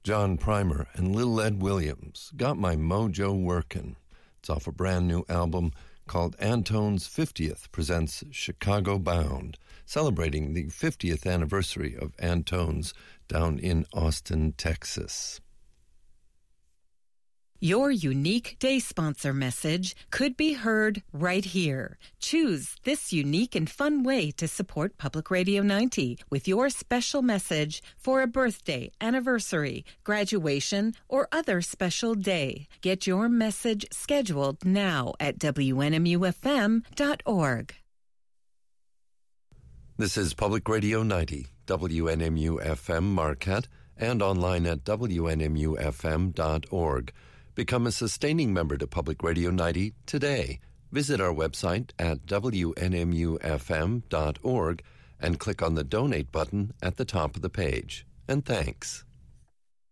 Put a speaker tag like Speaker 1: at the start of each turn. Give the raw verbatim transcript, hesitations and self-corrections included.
Speaker 1: John Primer and Lil Ed Williams got my mojo workin'. It's off a brand new album called Antone's fiftieth presents Chicago Bound, celebrating the fiftieth anniversary of Antone's down in Austin, Texas.
Speaker 2: Your unique day sponsor message could be heard right here. Choose this unique and fun way to support Public Radio ninety with your special message for a birthday, anniversary, graduation, or other special day. Get your message scheduled now at W N M U F M dot org.
Speaker 1: This is Public Radio ninety, W N M U F M Marquette, and online at W N M U F M dot org. Become a sustaining member to Public Radio ninety today. Visit our website at W N M U F M dot org and click on the Donate button at the top of the page. And thanks.